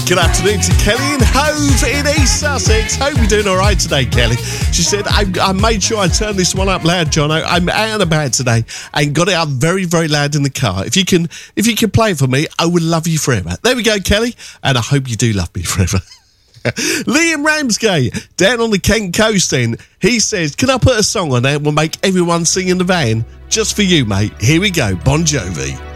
Good afternoon to Kelly in Hove in East Sussex. Hope you're doing all right today, Kelly. She said, I made sure I turned this one up loud, John. I'm out and about today and got it up very, very loud in the car. If you can play it for me, I would love you forever. There we go, Kelly. And I hope you do love me forever. Liam Ramsgate, down on the Kent coast then, he says, can I put a song on there that will make everyone sing in the van? Just for you, mate. Here we go, Bon Jovi.